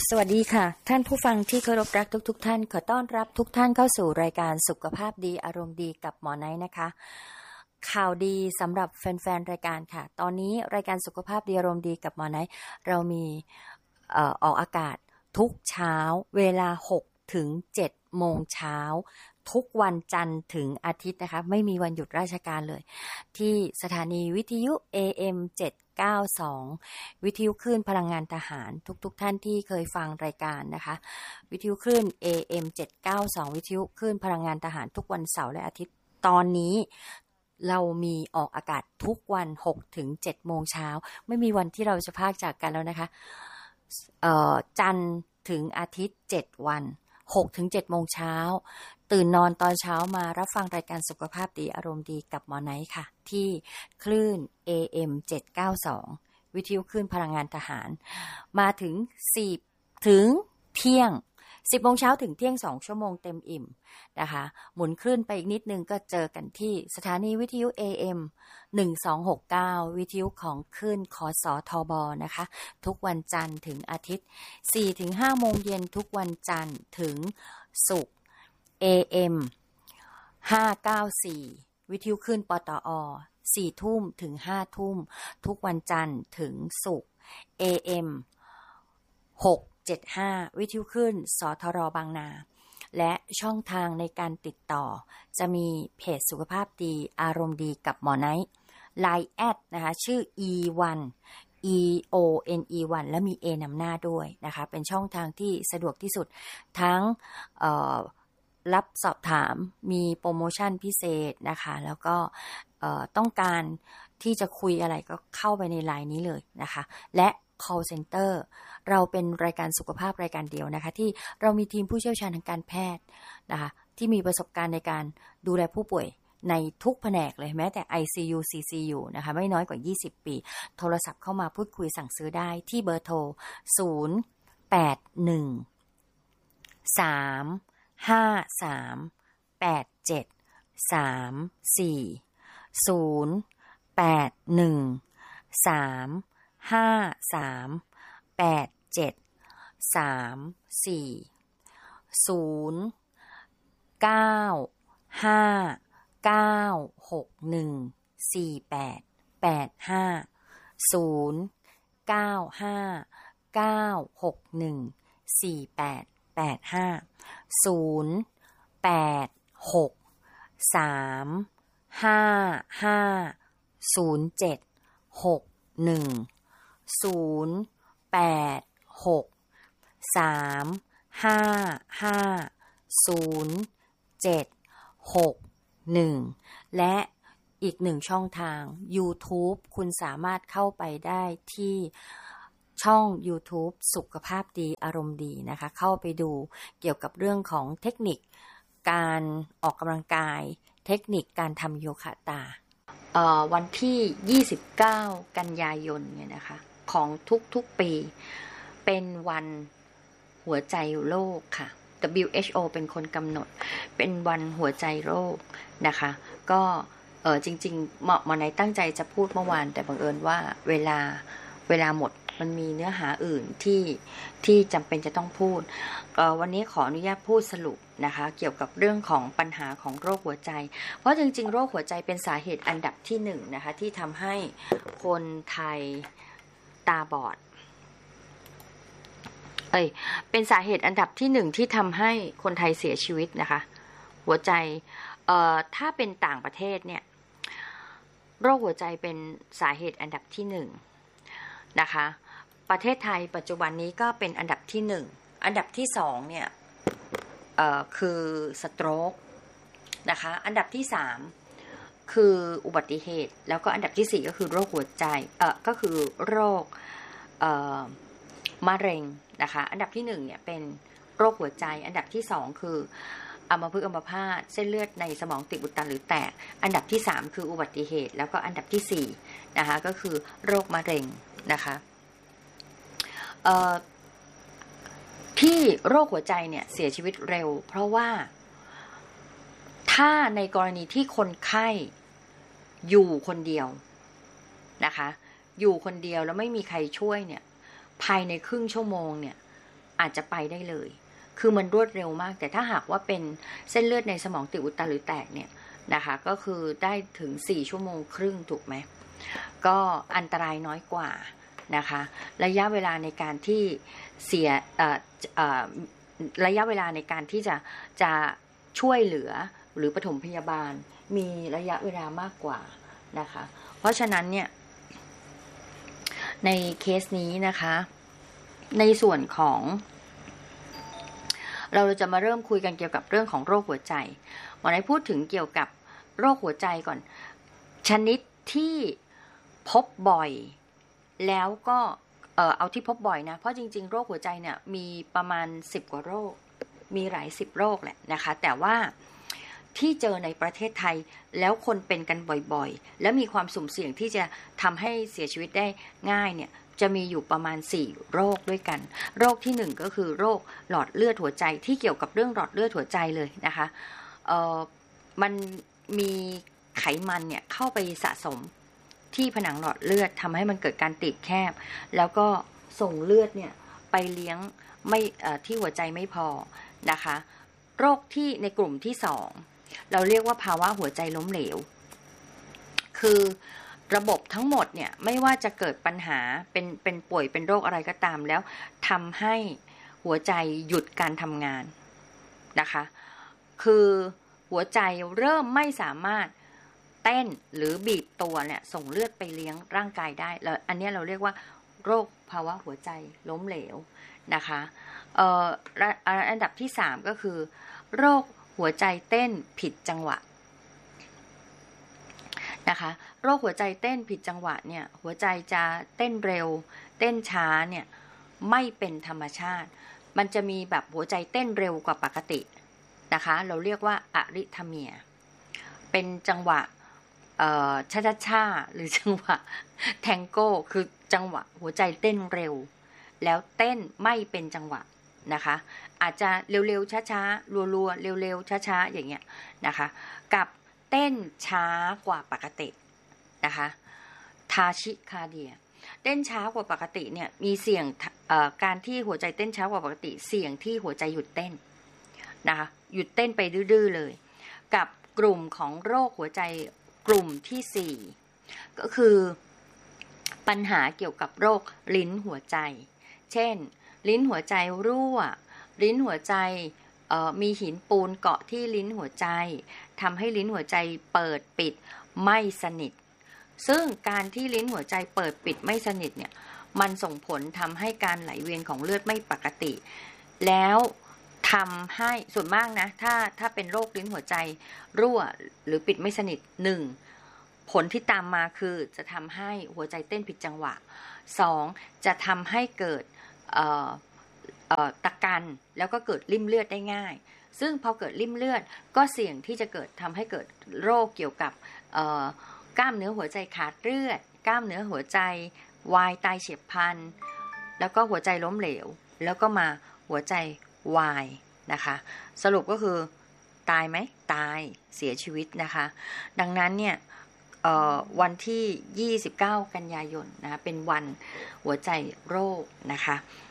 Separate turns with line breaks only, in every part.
สวัสดีค่ะท่านผู้ฟังที่เคารพรักทุกท่านขอต้อนรับทุกท่านเข้าสู่รายการสุขภาพดีอารมณ์ดีกับหมอไนท์นะคะข่าวดีสำหรับแฟนๆรายการค่ะตอนนี้รายการสุขภาพดีอารมณ์ดีกับหมอไนท์เรามีออกอากาศทุกเช้าเวลา6 ถึง 7 โมงเช้าทุกวันจันทร์ถึงอาทิตย์นะคะไม่มีวันหยุดราชการเลยที่สถานีวิทยุ AM 792วิทยุคลื่นพลังงานทหารทุกท่านที่เคยฟังรายการนะคะวิทยุคลื่น AM 792วิทยุคลื่นพลังงานทหารทุกวันเสาร์และอาทิตย์ตอนนี้เรามีออกอากาศทุกวัน6 ถึง 7 โมงเช้าไม่มีวันที่เราจะพากจากกันแล้วนะคะจันทร์ถึงอาทิตย์7 วัน6 ถึง 7 โมงเช้าตื่นนอนตอนเช้ามารับฟังรายการสุขภาพดีอารมณ์ดีกับหมอไนท์ค่ะที่คลื่น AM 792วิทยุคลื่นพลังงานทหารมาถึง10 ถึงเที่ยง10 โมงเช้าถึงเที่ยง2 ชั่วโมงเต็มอิ่มนะคะหมุนคลื่นไปอีกนิดนึงก็เจอกันที่สถานีวิทยุ AM 1269วิทยุของคลื่นคสทบนะคะทุกวันจันทร์ถึงอาทิตย์ 4 ถึง 5 โมงเย็นทุกวันจันทร์ถึงศุกร์ AM 594วิทยุคลื่นปตอ4 ทุ่มถึง 5 ทุ่มทุกวันจันทร์ถึงศุกร์ AM 675วิทยุคลื่นสทรบางนาและช่องทางในการติดต่อจะมีเพจสุขภาพดีอารมณ์ดีกับหมอไนท์ LINE แอดนะคะชื่อ E1 EONE1 และมี A นำหน้าด้วยนะคะเป็นช่องทางที่สะดวกที่สุดทั้งรับสอบถามมีโปรโมชั่นพิเศษนะคะแล้วก็ต้องการที่จะคุยอะไรก็เข้าไปใน LINE นี้เลยนะคะและ call center เราเป็นรายการสุขภาพรายการเดียวนะคะที่เรามีทีมผู้เชี่ยวชาญทางการแพทย์นะคะที่มีประสบการณ์ในการดูแลผู้ป่วยในทุกแผนกเลยแม้แต่ ICU CCU นะคะไม่น้อยกว่า20 ปีโทรศัพท์เข้ามาพูดคุยสั่งซื้อได้ที่เบอร์โทรและอีกหนึ่งช่องทาง YouTube คุณสามารถเข้าไปได้ที่ช่อง YouTube สุขภาพดีอารมณ์ดีนะคะเข้าไปดูเกี่ยวกับเรื่องของเทคนิคการออกกำลังกายเทคนิคการทำโยคะตาวันที่29กันยายนเนี่ยนะคะของทุกๆปีเป็นวันหัวใจโลกค่ะ WHO เป็นคนกำหนดเป็นวันหัวใจโลกนะคะก็จริงๆหมอไนท์ตั้งใจจะพูดเมื่อวานแต่บังเอิญว่าเวลาหมดมันมีเนื้อหาอื่นที่จำเป็นจะต้องพูดวันนี้ขออนุญาตพูดสรุปนะคะเกี่ยวกับเรื่องของปัญหาของโรคหัวใจเพราะจริงๆโรคหัวใจเป็นสาเหตุอันดับที่1นะคะที่ทำให้คนไทยตาบอดเป็นสาเหตุอันดับที่1ที่ทำให้คนไทยเสียชีวิตนะคะหัวใจถ้าเป็นต่างประเทศเนี่ยโรคหัวใจเป็นสาเหตุอันดับที่1นะคะประเทศไทยปัจจุบันนี้ก็เป็นอันดับที่1อันดับที่2เนี่ยคือสโตรกนะคะอันดับที่3คืออุบัติเหตุแล้วก็อันดับที่4ก็คือโรคหัวใจก็คือโรคมะเร็งนะคะอันดับที่1เนี่ยเป็นโรคหัวใจอันดับที่2คืออัมพฤกษ์อัมพาตเส้นเลือดในสมองตีบอุดตันหรือแตกอันดับที่3คืออุบัติเหตุแล้วก็อันดับที่4นะคะก็คือโรคมะเร็งนะคะที่โรคหัวใจเนี่ยเสียชีวิตเร็วเพราะว่าถ้าในกรณีที่คนไข้อยู่คนเดียวนะคะอยู่คนเดียวแล้วไม่มีใครช่วยเนี่ยภายในครึ่งชั่วโมงเนี่ยอาจจะไปได้เลยคือมันรวดเร็วมากแต่ถ้าหากว่าเป็นเส้นเลือดในสมองตีบอุดตันหรือแตกเนี่ยนะคะก็คือได้ถึง4 ชั่วโมงครึ่งถูกไหมก็อันตรายน้อยกว่านะคะระยะเวลาในการที่เสียระยะเวลาในการที่จะช่วยเหลือหรือปฐมพยาบาลมีระยะเวลามากกว่านะคะเพราะฉะนั้นเนี่ยในเคสนี้นะคะในส่วนของเราจะมาเริ่มคุยกันเกี่ยวกับเรื่องของโรคหัวใจหมอได้พูดถึงเกี่ยวกับโรคหัวใจก่อนชนิดที่พบบ่อยแล้วก็เอาที่พบบ่อยนะเพราะจริงๆโรคหัวใจเนี่ยมีประมาณ10 กว่าโรคมีหลาย10 โรคแหละนะคะแต่ว่าที่เจอในประเทศไทยแล้วคนเป็นกันบ่อยๆแล้วมีความสุ่มเสี่ยงที่จะทำให้เสียชีวิตได้ง่ายเนี่ยจะมีอยู่ประมาณ4 โรคด้วยกันโรคที่1ก็คือโรคหลอดเลือดหัวใจที่เกี่ยวกับเรื่องหลอดเลือดหัวใจเลยนะคะมันมีไขมันเนี่ยเข้าไปสะสมที่ผนังหลอดเลือดทำให้มันเกิดการตีบแคบแล้วก็ส่งเลือดเนี่ยไปเลี้ยงไม่ที่หัวใจไม่พอนะคะโรคที่ในกลุ่มที่2เราเรียกว่าภาวะหัวใจล้มเหลวคือระบบทั้งหมดเนี่ยไม่ว่าจะเกิดปัญหาเป็นป่วยเป็นโรคอะไรก็ตามแล้วทำให้หัวใจหยุดการทำงานนะคะคือหัวใจเริ่มไม่สามารถเต้นหรือบีบตัวเนี่ยส่งเลือดไปเลี้ยงร่างกายได้แล้วอันนี้เราเรียกว่าโรคภาวะหัวใจล้มเหลวนะคะอันดับที่3ก็คือโรคหัวใจเต้นผิดจังหวะนะคะโรคหัวใจเต้นผิดจังหวะเนี่ยหัวใจจะเต้นเร็วเต้นช้าเนี่ยไม่เป็นธรรมชาติมันจะมีแบบหัวใจเต้นเร็วกว่าปกตินะคะเราเรียกว่าอะริทาเมียเป็นจังหวะช้าๆหรือจังหวะแทงโก้คือจังหวะหัวใจเต้นเร็วแล้วเต้นไม่เป็นจังหวะนะคะอาจจะเร็วๆช้าๆรัวๆเร็วๆช้าๆอย่างเงี้ยนะคะกับเต้นช้ากว่าปกตินะคะทาชิคาเดียเต้นช้ากว่าปกติเนี่ยมีเสี่ยงการที่หัวใจเต้นช้ากว่าปกติเสี่ยงที่หัวใจหยุดเต้นนะคะหยุดเต้นไปดื้อๆเลยกับกลุ่มของโรคหัวใจกลุ่มที่4ก็คือปัญหาเกี่ยวกับโรคลิ้นหัวใจเช่นลิ้นหัวใจรั่วลิ้นหัวใจมีหินปูนเกาะที่ลิ้นหัวใจทำให้ลิ้นหัวใจเปิดปิดไม่สนิทซึ่งการที่ลิ้นหัวใจเปิดปิดไม่สนิทเนี่ยมันส่งผลทำให้การไหลเวียนของเลือดไม่ปกติแล้วทำให้ส่วนมากนะถ้าเป็นโรคลิ้นหัวใจรั่วหรือปิดไม่สนิท1ผลที่ตามมาคือจะทำให้หัวใจเต้นผิดจังหวะ2จะทำให้เกิดตะกันแล้วก็เกิดริ่มเลือดได้ง่ายซึ่งพอเกิดริ่มเลือดก็เสี่ยงที่จะเกิดทำให้เกิดโรคเกี่ยวกับกล้ามเนื้อหัวใจขาดเลือดกล้ามเนื้อหัวใจวายตายเฉียบพลันแล้วก็หัวใจล้มเหลวแล้วก็มาหัวใจวายนะคะสรุปก็คือตายไหมตายเสียชีวิตนะคะดังนั้นเนี่ยวันที่29 กันยายนนะคะเป็นวันหัวใจโรคนะคะ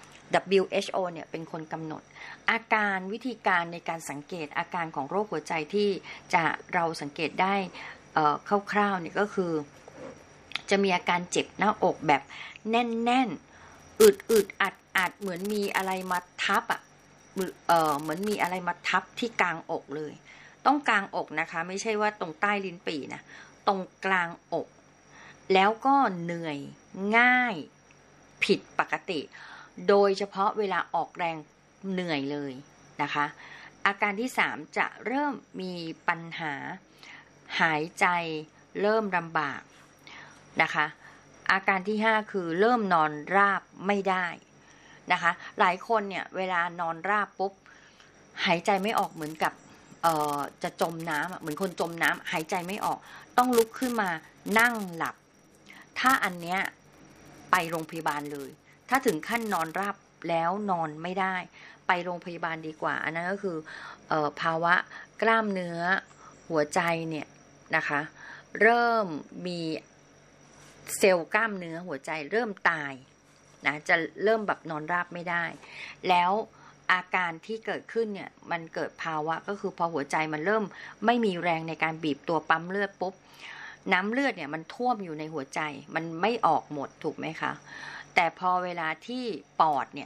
WHO เนี่ยเป็นคนกำหนดอาการวิธีการในการสังเกตอาการของโรคหัวใจที่เราสังเกตได้คร่าวๆเนี่ยก็คือจะมีอาการเจ็บหน้าอกแบบแน่นๆอึดอัดเหมือนมีอะไรมาทับเหมือนมีอะไรมาทับที่กลางอกเลยต้องกลางอกนะคะไม่ใช่ว่าตรงใต้ลิ้นปี่นะตรงกลางอกแล้วก็เหนื่อยง่ายผิดปกติโดยเฉพาะเวลาออกแรงเหนื่อยเลยนะคะอาการที่3จะเริ่มมีปัญหาหายใจเริ่มลำบากนะคะอาการที่5คือเริ่มนอนราบไม่ได้นะคะหลายคนเนี่ยเวลานอนราบปุ๊บหายใจไม่ออกเหมือนกับจะจมน้ำเหมือนคนจมน้ำหายใจไม่ออกต้องลุกขึ้นมานั่งหลับถ้าอันเนี้ยไปโรงพยาบาลเลยถ้าถึงขั้นนอนราบแล้วนอนไม่ได้ไปโรงพยาบาลดีกว่าอันนั้นก็คือภาวะกล้ามเนื้อหัวใจเนี่ยนะคะเริ่มมีเซลล์กล้ามเนื้อหัวใจเริ่มตายนะจะเริ่มแบบนอนราบไม่ได้แล้วอาการที่เกิดขึ้นเนี่ยมันเกิดภาวะก็คือพอหัวใจมันเริ่มไม่มีแรงในการบีบตัวปั๊มเลือดปุ๊บน้ำเลือดเนี่ยมันท่วมอยู่ในหัวใจมันไม่ออกหมดถูกไหมคะแต่พอเวลาที่ปอดเนี่ย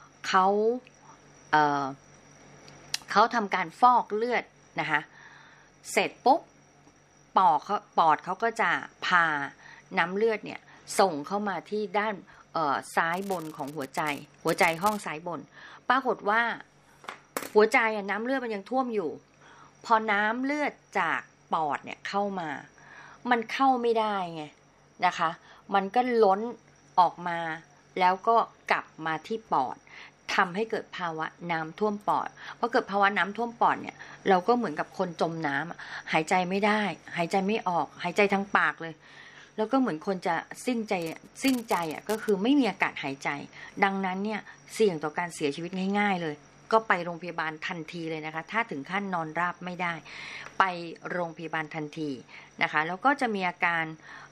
เขาทำการฟอกเลือดนะคะเสร็จปุ๊บปอดเขาก็จะพาน้ำเลือดเนี่ยส่งเข้ามาที่ด้านซ้ายบนของหัวใจห้องซ้ายบนปรากฏว่าหัวใจน้ำเลือดมันยังท่วมอยู่พอน้ำเลือดจากปอดเนี่ยเข้ามามันเข้าไม่ได้ไงนะคะมันก็ล้นออกมาแล้วก็กลับมาที่ปอดทำให้เกิดภาวะน้ำท่วมปอดพอเกิดภาวะน้ำท่วมปอดเนี่ยเราก็เหมือนกับคนจมน้ำหายใจไม่ได้หายใจไม่ออกหายใจทั้งปากเลยแล้วก็เหมือนคนจะสิ้นใจก็คือไม่มีอากาศหายใจดังนั้นเนี่ยเสี่ยงต่อการเสียชีวิตง่ายๆเลยก็ไปโรงพยาบาลทันทีเลยนะคะถ้าถึงขั้นนอนราบไม่ได้ไปโรงพยาบาลทันทีนะคะแล้วก็จะมีอาการ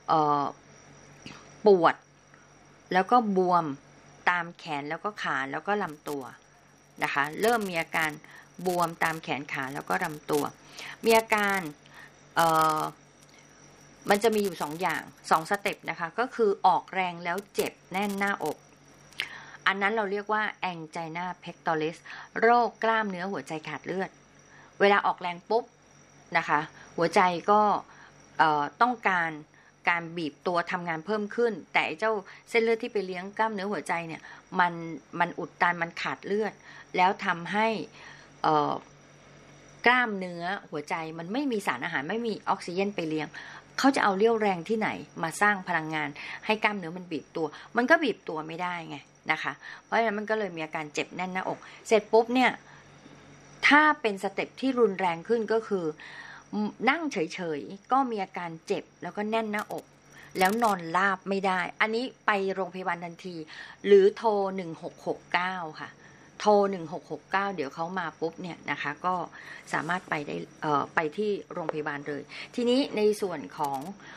ปวดแล้วก็บวมตามแขนแล้วก็ขาแล้วก็ลำตัวนะคะเริ่มมีอาการบวมตามแขนขาแล้วก็ลำตัวมีอาการมันจะมีอยู่2 อย่าง2 สเต็ปนะคะก็คือออกแรงแล้วเจ็บแน่นหน้าอกอันนั้นเราเรียกว่า angina pectoris โรคกล้ามเนื้อหัวใจขาดเลือดเวลาออกแรงปุ๊บนะคะหัวใจก็ต้องการบีบตัวทำงานเพิ่มขึ้นแต่เจ้าเส้นเลือดที่ไปเลี้ยงกล้ามเนื้อหัวใจเนี่ยมันอุดตันมันขาดเลือดแล้วทำให้กล้ามเนื้อหัวใจมันไม่มีสารอาหารไม่มีออกซิเจนไปเลี้ยงเขาจะเอาเรี่ยวแรงที่ไหนมาสร้างพลังงานให้กล้ามเนื้อมันบีบตัวมันก็บีบตัวไม่ได้ไงนะคะเพราะฉะนั้นมันก็เลยมีอาการเจ็บแน่นหน้าอกเสร็จปุ๊บเนี่ยถ้าเป็นสเต็ปที่รุนแรงขึ้นก็คือนั่งเฉยๆก็มีอาการเจ็บแล้วก็แน่นหน้าอกแล้วนอนราบไม่ได้อันนี้ไปโรงพยาบาลทันทีหรือโทร1669ค่ะโทร1669เดี๋ยวเขามาปุ๊บเนี่ยนะคะก็สามารถไปได้ไปที่โรงพยาบาลเลยทีนี้ในส่วนของ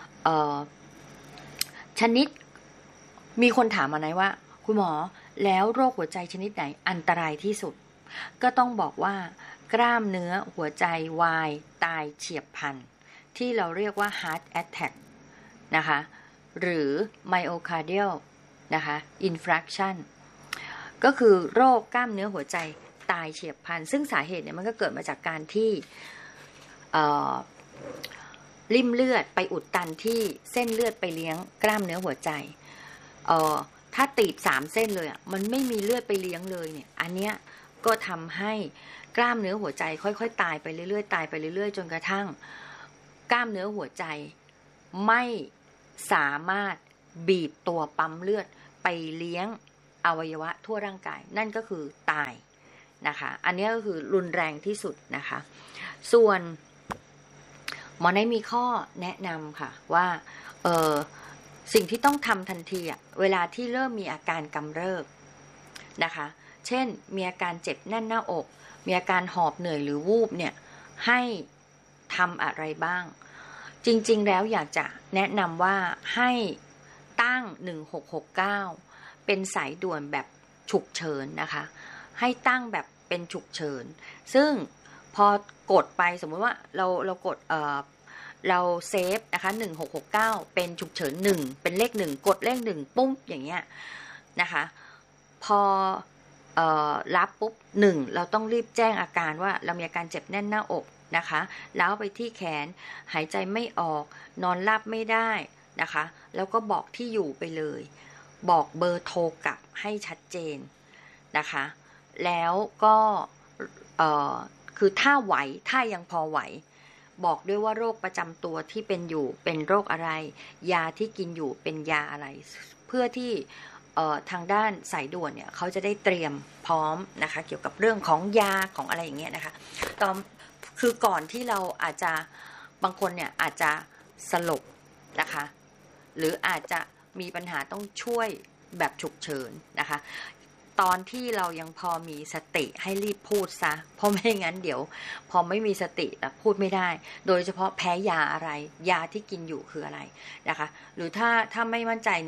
ชนิดมีคนถามมาไหนว่าคุณหมอแล้วโรคหัวใจชนิดไหนอันตรายที่สุดก็ต้องบอกว่ากล้ามเนื้อหัวใจวายตายเฉียบพลันที่เราเรียกว่า heart attack นะคะหรือ myocardial นะคะ infarction ก็คือโรคกล้ามเนื้อหัวใจตายเฉียบพลันซึ่งสาเหตุเนี่ยมันก็เกิดมาจากการที่ริ่มเลือดไปอุดตันที่เส้นเลือดไปเลี้ยงกล้ามเนื้อหัวใจถ้าตีบ3 เส้นเลยมันไม่มีเลือดไปเลี้ยงเลยเนี่ยอันเนี้ยก็ทำให้กล้ามเนื้อหัวใจค่อยๆตายไปเรื่อยๆตายไปเรื่อยๆจนกระทั่งกล้ามเนื้อหัวใจไม่สามารถบีบตัวปั๊มเลือดไปเลี้ยงอวัยวะทั่วร่างกายนั่นก็คือตายนะคะอันนี้ก็คือรุนแรงที่สุดนะคะส่วนหมอในมีข้อแนะนำค่ะว่าสิ่งที่ต้องทำทันทีเวลาที่เริ่มมีอาการกำเริบนะคะเช่นมีอาการเจ็บแน่นหน้าอกมีอาการหอบเหนื่อยหรือวูบเนี่ยให้ทำอะไรบ้างจริงๆแล้วอยากจะแนะนำว่าให้ตั้ง1669เป็นสายด่วนแบบฉุกเฉินนะคะให้ตั้งแบบเป็นฉุกเฉินซึ่งพอกดไปสมมติว่าเรากดเราเซฟนะคะ1669เป็นฉุกเฉิน1เป็นเลข1กดเลข1ปุ๊บอย่างเงี้ยนะคะพอรับปุ๊บ1เราต้องรีบแจ้งอาการว่าเรามีอาการเจ็บแน่นหน้าอกนะคะแล้วไปที่แขนหายใจไม่ออกนอนราบไม่ได้นะคะแล้วก็บอกที่อยู่ไปเลยบอกเบอร์โทรกลับให้ชัดเจนนะคะแล้วก็คือถ้าไหวถ้ายังพอไหวบอกด้วยว่าโรคประจำตัวที่เป็นอยู่เป็นโรคอะไรยาที่กินอยู่เป็นยาอะไรเพื่อที่ทางด้านสายด่วนเนี่ยเขาจะได้เตรียมพร้อมนะคะเกี่ยวกับเรื่องของยาของอะไรอย่างเงี้ยนะคะคือก่อนที่เราอาจจะบางคนเนี่ยอาจจะสลบนะคะหรืออาจจะมีปัญหาต้องช่วยแบบฉุกเฉินนะคะตอนที่เรายังพอมีสติให้รีบพูดซะเพราะไม่งั้นเดี๋ยวพอไม่มีสติพูดไม่ได้โดยเฉพาะแพ้ยาอะไรยาที่กินอยู่คืออะไรนะคะหรือถ้าไม่มั่นใจเนี่ย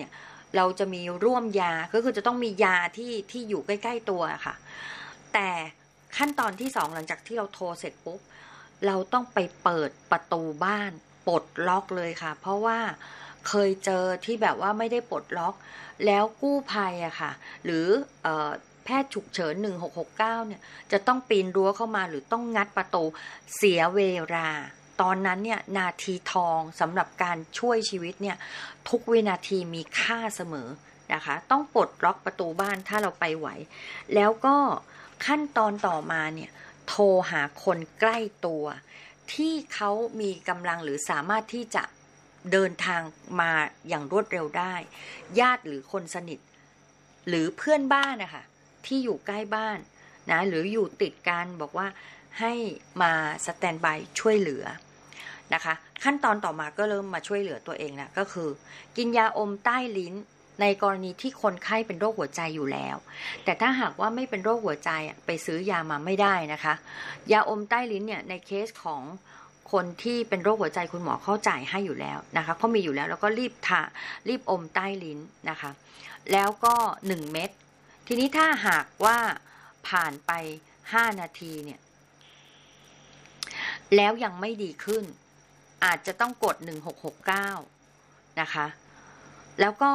เราจะมีร่วมยาก็คือจะต้องมียาที่อยู่ใกล้ๆตัวค่ะแต่ขั้นตอนที่2หลังจากที่เราโทรเสร็จปุ๊บเราต้องไปเปิดประตูบ้านปลดล็อกเลยค่ะเพราะว่าเคยเจอที่แบบว่าไม่ได้ปลดล็อกแล้วกู้ภัยอะค่ะหรือแพทย์ฉุกเฉิน1669เนี่ยจะต้องปีนรั้วเข้ามาหรือต้องงัดประตูเสียเวลาตอนนั้นเนี่ยนาทีทองสำหรับการช่วยชีวิตเนี่ยทุกวินาทีมีค่าเสมอนะคะต้องปลดล็อกประตูบ้านถ้าเราไปไหวแล้วก็ขั้นตอนต่อมาเนี่ยโทรหาคนใกล้ตัวที่เขามีกำลังหรือสามารถที่จะเดินทางมาอย่างรวดเร็วได้ญาติหรือคนสนิทหรือเพื่อนบ้านนะคะที่อยู่ใกล้บ้านนะหรืออยู่ติดกันบอกว่าให้มาสแตนบายช่วยเหลือนะคะขั้นตอนต่อมาก็เริ่มมาช่วยเหลือตัวเองแล้วก็คือกินยาอมใต้ลิ้นในกรณีที่คนไข้เป็นโรคหัวใจอยู่แล้วแต่ถ้าหากว่าไม่เป็นโรคหัวใจไปซื้อยามาไม่ได้นะคะยาอมใต้ลิ้นเนี่ยในเคสของคนที่เป็นโรคหัวใจคุณหมอเข้าจ่ายให้อยู่แล้วนะคะเขามีอยู่แล้วแล้วก็รีบอมใต้ลิ้นนะคะแล้วก็1เม็ดทีนี้ถ้าหากว่าผ่านไป5นาทีเนี่ยแล้วยังไม่ดีขึ้นอาจจะต้องกด1669นะคะแล้วก็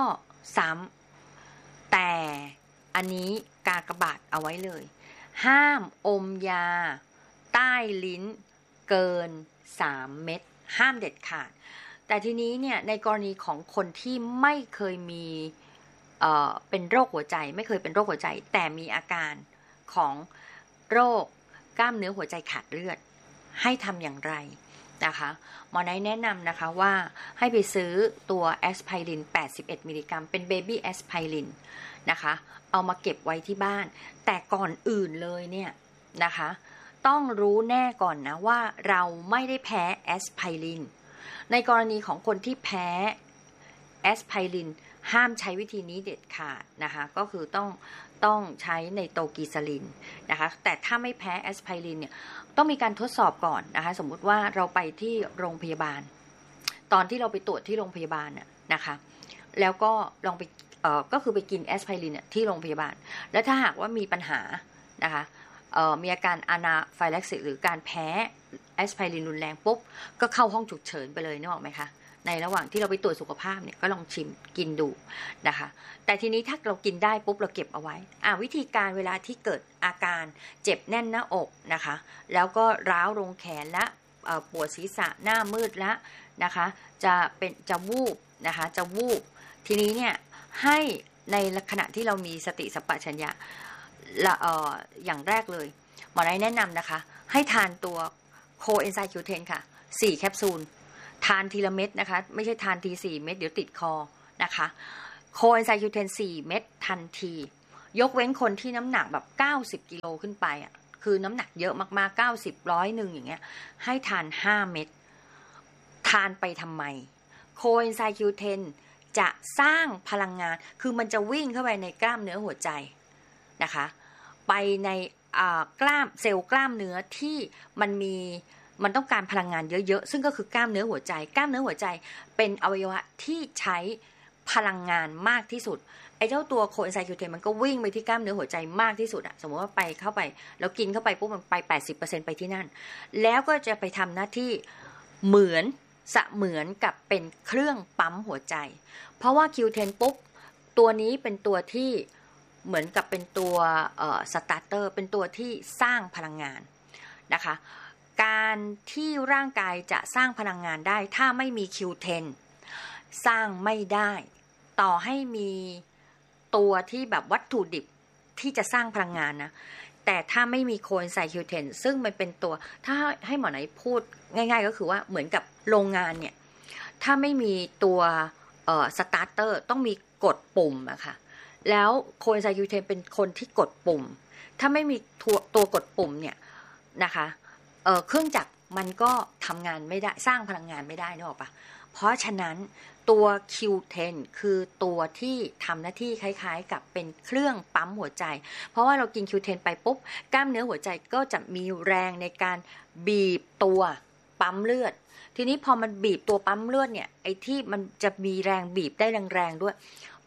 แต่อันนี้กากบาทเอาไว้เลยห้ามอมยาใต้ลิ้นเกิน3เม็ดห้ามเด็ดขาดแต่ทีนี้เนี่ยในกรณีของคนที่ไม่เคยมีเป็นโรคหัวใจไม่เคยเป็นโรคหัวใจแต่มีอาการของโรคกล้ามเนื้อหัวใจขาดเลือดให้ทำอย่างไรนะคะหมอไนท์แนะนำนะคะว่าให้ไปซื้อตัวแอสไพริน81มิลลิกรัมเป็นเบบี้แอสไพรินนะคะเอามาเก็บไว้ที่บ้านแต่ก่อนอื่นเลยเนี่ยนะคะต้องรู้แน่ก่อนนะว่าเราไม่ได้แพ้แอสไพรินในกรณีของคนที่แพ้แอสไพรินห้ามใช้วิธีนี้เด็ดขาดนะคะก็คือต้องใช้ในโตกีซาลินนะคะแต่ถ้าไม่แพ้แอสไพรินเนี่ยต้องมีการทดสอบก่อนนะคะสมมุติว่าเราไปที่โรงพยาบาลตอนที่เราไปตรวจที่โรงพยาบาลนะคะแล้วก็ลองไปก็คือไปกินแอสไพรินที่โรงพยาบาลแล้วถ้าหากว่ามีปัญหานะคะมีอาการอานาไฟแล็กซิสหรือการแพ้แอสไพรินรุนแรงปุ๊บก็เข้าห้องฉุกเฉินไปเลยนึกออกไหมคะในระหว่างที่เราไปตรวจสุขภาพเนี่ยก็ลองชิมกินดูนะคะแต่ทีนี้ถ้าเรากินได้ปุ๊บเราเก็บเอาไว้วิธีการเวลาที่เกิดอาการเจ็บแน่นหน้าอกนะคะแล้วก็ร้าวลงแขนและปวดศีรษะหน้ามืดแล้วนะคะจะวูบนะคะจะวูบทีนี้เนี่ยให้ในขณะที่เรามีสติสัมปชัญญะอย่างแรกเลยหมอไนท์แนะนำนะคะให้ทานตัวโคเอนไซม์ Q10 ค่ะ4แคปซูลทานทีละเม็ดนะคะไม่ใช่ทานที4เม็ดเดี๋ยวติดคอนะคะโคเอนไซม์ Q10 4เม็ดทันทียกเว้นคนที่น้ำหนักแบบ90กิโลขึ้นไปคือน้ำหนักเยอะมากๆ90 100อย่างเงี้ยให้ทาน5เม็ดทานไปทำไมโคเอนไซม์ Q10 จะสร้างพลังงานคือมันจะวิ่งเข้าไปในกล้ามเนื้อหัวใจนะคะไปในเซลล์กล้ามเนื้อที่มันต้องการพลังงานเยอะๆซึ่งก็คือกล้ามเนื้อหัวใจกล้ามเนื้อหัวใจเป็นอวัยวะที่ใช้พลังงานมากที่สุดไอ้เจ้าตัวโคเอนไซม์ Q10 มันก็วิ่งไปที่กล้ามเนื้อหัวใจมากที่สุดสมมติว่าไปเข้าไปแล้วกินเข้าไปปุ๊บมันไป 80% ไปที่นั่นแล้วก็จะไปทำหน้าที่เหมือนกับเป็นเครื่องปั๊มหัวใจเพราะว่า Q10 ปุ๊บตัวนี้เป็นตัวที่เหมือนกับเป็นตัวสตาร์เตอร์เป็นตัวที่สร้างพลังงานนะคะการที่ร่างกายจะสร้างพลังงานได้ถ้าไม่มี Q10 สร้างไม่ได้ต่อให้มีตัวที่แบบวัตถุดิบที่จะสร้างพลังงานนะแต่ถ้าไม่มีโคเอนไซม์ Q10 ซึ่งมันเป็นตัวถ้าให้หมอไหนพูดง่ายๆก็คือว่าเหมือนกับโรงงานเนี่ยถ้าไม่มีตัวสตาร์เตอร์ต้องมีกดปุ่มอะค่ะแล้วโคเอนไซม์ Q10 เป็นคนที่กดปุ่มถ้าไม่มีตัวกดปุ่มเนี่ยนะคะเครื่องจักรมันก็ทำงานไม่ได้สร้างพลังงานไม่ได้นึกออกปะเพราะฉะนั้นตัว Q10 คือตัวที่ทำหน้าที่คล้ายๆกับเป็นเครื่องปั๊มหัวใจเพราะว่าเรากิน Q10 ไปปุ๊บกล้ามเนื้อหัวใจก็จะมีแรงในการบีบตัวปั๊มเลือดทีนี้พอมันบีบตัวปั๊มเลือดเนี่ยไอ้ที่มันจะมีแรงบีบได้แรงๆด้วยพ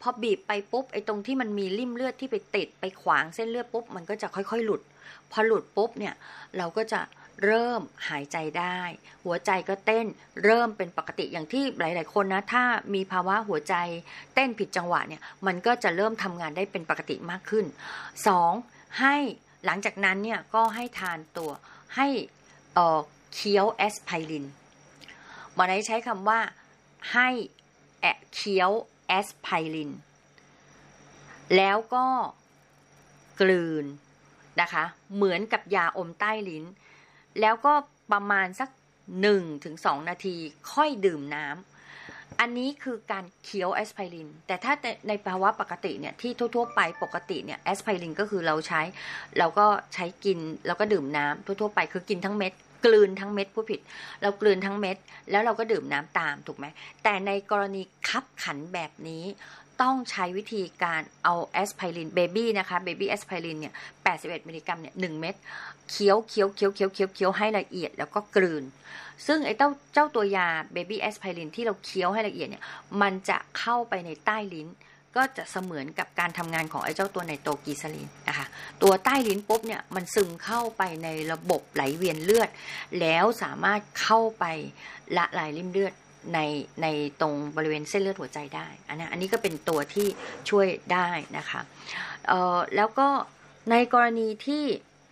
อบีบไปปุ๊บไอ้ตรงที่มันมีริ่มเลือดที่ไปติดไปขวางเส้นเลือดปุ๊บมันก็จะค่อยๆหลุดพอหลุดปุ๊บเนี่ยเราก็จะเริ่มหายใจได้หัวใจก็เต้นเริ่มเป็นปกติอย่างที่หลายๆคนนะถ้ามีภาวะหัวใจเต้นผิดจังหวะเนี่ยมันก็จะเริ่มทำงานได้เป็นปกติมากขึ้น2ให้หลังจากนั้นเนี่ยก็ให้ทานตัวให้เคี้ยวแอสไพรินหมอไหนใช้คำว่าให้เคี้ยวแอสไพรินแล้วก็กลืนนะคะเหมือนกับยาอมใต้ลิ้นแล้วก็ประมาณสัก 1-2 นาทีค่อยดื่มน้ำอันนี้คือการเคี้ยวแอสไพรินแต่ถ้าในภาวะปกติเนี่ยที่ทั่วๆไปปกติเนี่ยแอสไพรินก็คือเราก็ใช้กินแล้วก็ดื่มน้ำทั่วๆไปคือกินทั้งเม็ดกลืนทั้งเม็ดผู้ผิดเรากลืนทั้งเม็ดแล้วเราก็ดื่มน้ำตามถูกไหมแต่ในกรณีคับขันแบบนี้ต้องใช้วิธีการเอาแอสไพรินเบบี้นะคะเบบี้แอสไพรินเนี่ย81 มิลลิกรัมเนี่ย1เม็ดเคี้ยวให้ละเอียดแล้วก็กลืนซึ่งไอ้เจ้าตัวยาเบบี้แอสไพรินที่เราเคี้ยวให้ละเอียดเนี่ยมันจะเข้าไปในใต้ลิ้นก็จะเสมือนกับการทำงานของไอ้เจ้าตัวไนโตรกลีเซอรีนนะคะตัวใต้ลิ้นปุ๊บเนี่ยมันซึมเข้าไปในระบบไหลเวียนเลือดแล้วสามารถเข้าไปละลายริ่มเลือดในตรงบริเวณเส้นเลือดหัวใจได้อันนี้ก็เป็นตัวที่ช่วยได้นะคะแล้วก็ในกรณีที่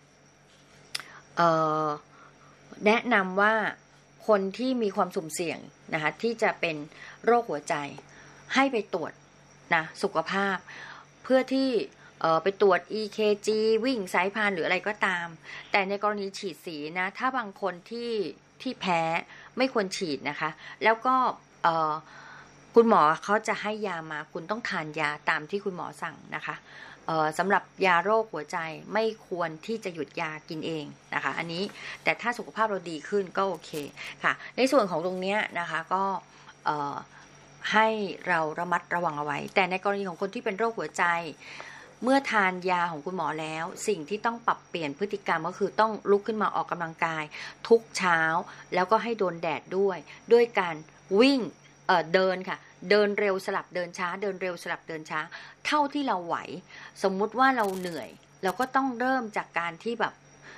แนะนำว่าคนที่มีความสุ่มเสี่ยงนะคะที่จะเป็นโรคหัวใจให้ไปตรวจนะสุขภาพเพื่อที่ไปตรวจ EKG วิ่งสายพานหรืออะไรก็ตามแต่ในกรณีฉีดสีนะถ้าบางคนที่แพ้ไม่ควรฉีดนะคะแล้วก็คุณหมอเขาจะให้ยามาคุณต้องทานยาตามที่คุณหมอสั่งนะคะสำหรับยาโรคหัวใจไม่ควรที่จะหยุดยากินเองนะคะอันนี้แต่ถ้าสุขภาพเราดีขึ้นก็โอเคค่ะในส่วนของตรงนี้นะคะก็ให้เราระมัดระวังเอาไว้แต่ในกรณีของคนที่เป็นโรคหัวใจเมื่อทานยาของคุณหมอแล้วสิ่งที่ต้องปรับเปลี่ยนพฤติกรรมก็คือต้องลุกขึ้นมาออกกำลังกายทุกเช้าแล้วก็ให้โดนแดดด้วยการวิ่งเดินค่ะเดินเร็วสลับเดินช้าเดินเร็วสลับเดินช้าเท่าที่เราไหวสมมุติว่าเราเหนื่อยเราก็ต้องเริ่มจากการที่แบบ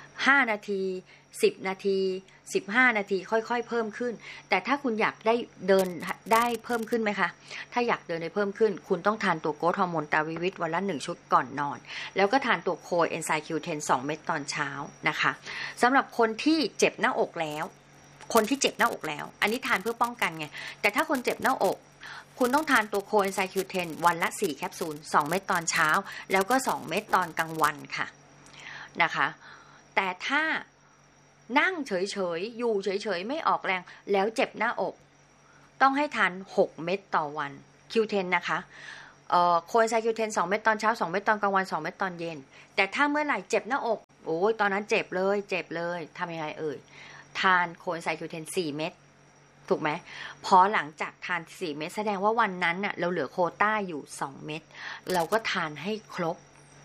5 นาที10 นาที15 นาทีค่อยๆเพิ่มขึ้นแต่ถ้าคุณอยากได้เดินได้เพิ่มขึ้นไหมคะถ้าอยากเดินได้เพิ่มขึ้นคุณต้องทานตัวโกรทฮอร์โมนตาวิวิตวันละ1 ชุดก่อนนอนแล้วก็ทานตัวโคเอนไซม์ Q10 2 เม็ดตอนเช้านะคะสำหรับคนที่เจ็บหน้าอกแล้วอันนี้ทานเพื่อป้องกันไงแต่ถ้าคนเจ็บหน้าอกคุณต้องทานตัวโคเอนไซม์ Q10 วันละ4 แคปซูล2 เม็ดตอนเช้าแล้วก็2 เม็ดตอนกลางวันค่ะนะคะแต่ถ้านั่งเฉยๆอยู่เฉยๆไม่ออกแรงแล้วเจ็บหน้าอกต้องให้ทาน6 เม็ดต่อวัน Q10 นะคะโคเอนไซม์ Q10 2 เม็ดตอนเช้า2 เม็ดตอนกลางวัน2 เม็ดตอนเย็นแต่ถ้าเมื่อไหร่เจ็บหน้าอกโอ้ยตอนนั้นเจ็บเลยทำยังไงทานโคเอนไซม์ Q10 4 เม็ดถูกไหมพอหลังจากทาน4 เม็ดแสดงว่าวันนั้นน่ะเราเหลือโควต้าอยู่2 เม็ดเราก็ทานให้ครบ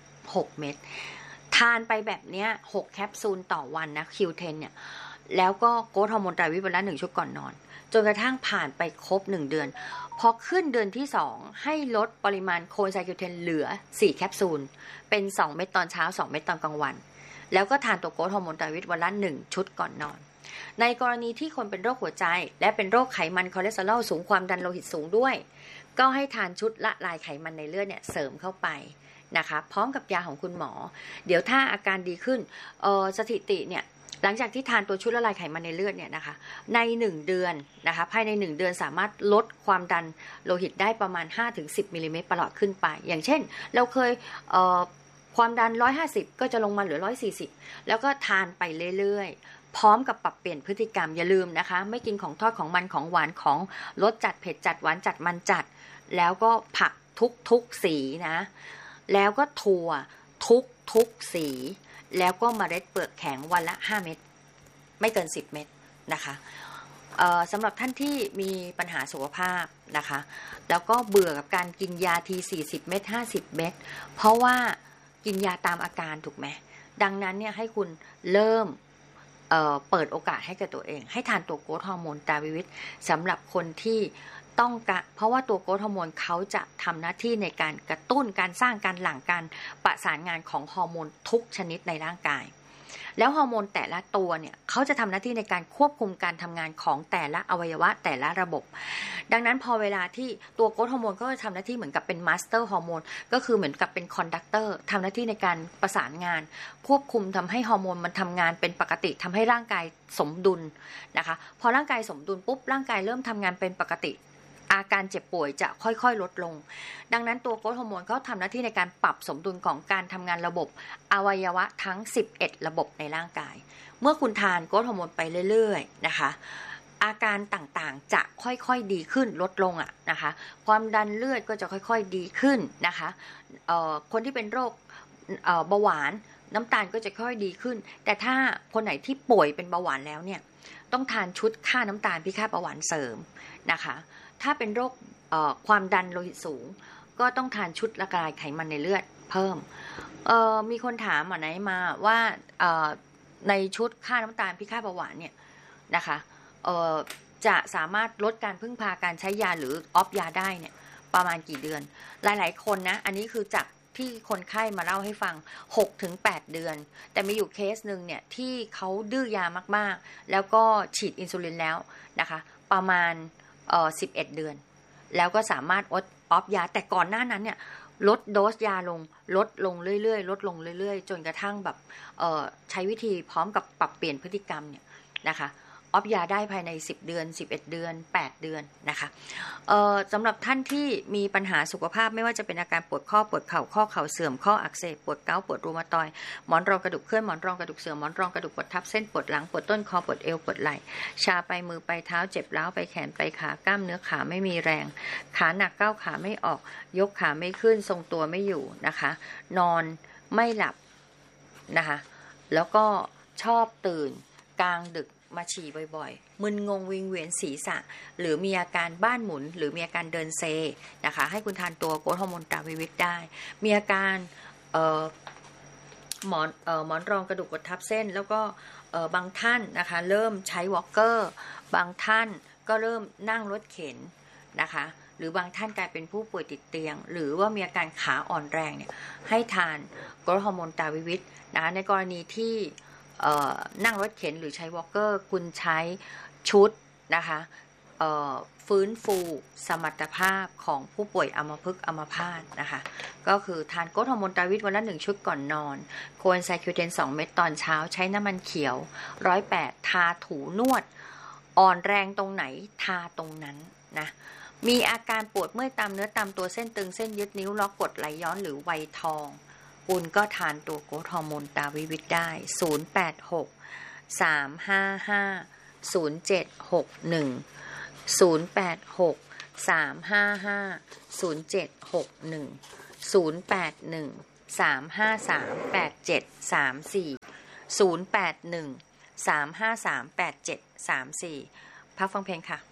6 เม็ดทานไปแบบเนี้ย6 แคปซูลต่อวันนะ Q10 เนี่ยแล้วก็โกรทฮอร์โมนไตรวิวันละ1 ชุดก่อนนอนจนกระทั่งผ่านไปครบ1 เดือนพอขึ้นเดือนที่2ให้ลดปริมาณโคเอนไซม์ Q10 เหลือ4 แคปซูลเป็น2 เม็ดตอนเช้า2 เม็ดตอนกลางวันแล้วก็ทานตัวโกรทฮอร์โมนไตรวิวันละ1 ชุดก่อนนอนในกรณีที่คนเป็นโรคหัวใจและเป็นโรคไขมันคอเลสเตอรอลสูงความดันโลหิตสูงด้วยก็ให้ทานชุดละลายไขมันในเลือดเนี่ยเสริมเข้าไปนะคะพร้อมกับยาของคุณหมอเดี๋ยวถ้าอาการดีขึ้นสถิติเนี่ยหลังจากที่ทานตัวชุดละลายไขมันในเลือดเนี่ยนะคะใน1 เดือนนะคะภายใน1 เดือนสามารถลดความดันโลหิตได้ประมาณ 5-10 มิลลิเมตรประหลอดขึ้นไปอย่างเช่นเราเคยความดัน150ก็จะลงมาเหลือ140แล้วก็ทานไปเรื่อยๆพร้อมกับปรับเปลี่ยนพฤติกรรมอย่าลืมนะคะไม่กินของทอดของมันของหวานของรสจัดเผ็ดจัดหวานจัดมันจัดแล้วก็ผักทุกสีนะแล้วก็ถั่วทุกสีแล้วก็เมล็ดเปลือกแข็งวันละ5 เม็ดไม่เกิน10 เม็ดนะคะสำหรับท่านที่มีปัญหาสุขภาพนะคะแล้วก็เบื่อกับการกินยาที40 เม็ด50 เม็ดเพราะว่ากินยาตามอาการถูกไหมดังนั้นเนี่ยให้คุณเริ่มเปิดโอกาสให้กับตัวเองให้ทานตัวโกรทฮอร์โมนตาวิวิตสำหรับคนที่เพราะว่าตัวโกรทฮอร์โมนเขาจะทำหน้าที่ในการกระตุ้นการสร้างการหลั่งการประสานงานของฮอร์โมนทุกชนิดในร่างกายแล้วฮอร์โมนแต่ละตัวเนี่ยเขาจะทำหน้าที่ในการควบคุมการทำงานของแต่ละอวัยวะแต่ละระบบดังนั้นพอเวลาที่ตัวโกรทฮอร์โมนก็จะทำหน้าที่เหมือนกับเป็นมาสเตอร์ฮอร์โมนก็คือเหมือนกับเป็นคอนดักเตอร์ทำหน้าที่ในการประสานงานควบคุมทำให้ฮอร์โมนมันทำงานเป็นปกติทำให้ร่างกายสมดุลนะคะพอร่างกายสมดุลปุ๊บร่างกายเริ่มทำงานเป็นปกติอาการเจ็บป่วยจะค่อยๆลดลงดังนั้นตัวโกรทฮอร์โมนเขาทำหน้าที่ในการปรับสมดุลของการทำงานระบบอวัยวะทั้ง11ระบบในร่างกายเมื่อคุณทานโกรทฮอร์โมนไปเรื่อยๆนะคะอาการต่างๆจะค่อยๆดีขึ้นลดลงนะคะความดันเลือดก็จะค่อยๆดีขึ้นนะคะคนที่เป็นโรคเบาหวานน้ำตาลก็จะค่อยดีขึ้นแต่ถ้าคนไหนที่ป่วยเป็นเบาหวานแล้วเนี่ยต้องทานชุดค่าน้ำตาลพิฆาตเบาหวานเสริมนะคะถ้าเป็นโรคความดันโลหิตสูงก็ต้องทานชุดละลายไขมันในเลือดเพิ่มมีคนถามไหนมาว่าในชุดค่าน้ำตาลพิฆาตเบาหวานเนี่ยนะคะจะสามารถลดการพึ่งพาการใช้ยาหรือออฟยาได้เนี่ยประมาณกี่เดือนหลายๆคนนะอันนี้คือจากที่คนไข้มาเล่าให้ฟัง 6-8 เดือนแต่มีอยู่เคสหนึ่งเนี่ยที่เขาดื้อยามากๆแล้วก็ฉีดอินซูลินแล้วนะคะประมาณ11 เดือนแล้วก็สามารถออฟยาแต่ก่อนหน้านั้นเนี่ยลดโดสยาลดลงเรื่อยๆลดลงเรื่อยๆจนกระทั่งแบบใช้วิธีพร้อมกับปรับเปลี่ยนพฤติกรรมเนี่ยนะคะออฟยาได้ภายใน10 เดือน11 เดือน8 เดือนนะคะสำหรับท่านที่มีปัญหาสุขภาพไม่ว่าจะเป็นอาการปวดข้อปวดเข่าข้อเข่าเสื่อมข้ออักเสบปวดเกาต์ปวดรูมาตอยด์หมอนรองกระดูกเคลื่อนหมอนรองกระดูกเสื่อมหมอนรองกระดูกปวดทับเส้นปวดหลังปวดต้นคอปวดเอวปวดไหล่ชาไปมือไปเท้าเจ็บร้าวไปแขนไปขากล้ามเนื้อขาไม่มีแรงขาหนักก้าวขาไม่ออกยกขาไม่ขึ้นทรงตัวไม่อยู่นะคะนอนไม่หลับนะคะแล้วก็ชอบตื่นกลางดึกมาฉี่บ่อยๆมึนงงวิงเวียนศีรษะหรือมีอาการบ้านหมุนหรือมีอาการเดินเซนะคะให้คุณทานตัวโกรทฮอร์โมนตราวิวิตได้มีอาการหมอนรองกระดูกกดทับเส้นแล้วก็บางท่านนะคะเริ่มใช้วอล์กเกอร์บางท่านก็เริ่มนั่งรถเข็นนะคะหรือบางท่านกลายเป็นผู้ป่วยติดเตียงหรือว่ามีอาการขาอ่อนแรงเนี่ยให้ทานโกรทฮอร์โมนตราวิวิตนะคะในกรณีที่นั่งรถเข็นหรือใช้วอล์กเกอร์คุณใช้ชุดนะคะฟื้นฟูสมรรถภาพของผู้ป่วยอัมพฤกษ์อัมพาตนะคะก็คือทานโกรทฮอร์โมนตราวิตวันละ1 ชุดก่อนนอนโคเอนไซม์ Q10 2 เม็ดตอนเช้าใช้น้ำมันเขียว108ทาถูนวดอ่อนแรงตรงไหนทาตรงนั้นนะมีอาการปวดเมื่อยตามเนื้อตามตัวเส้นตึงเส้นยึดนิ้วล็อกกดไหลย้อนหรือไวทองคุณก็ทานตัวโกรทฮอร์โมนตราวิวิตได้081-355-0761 081-353-8734 081-353-8734พักฟังเพลงค่ะ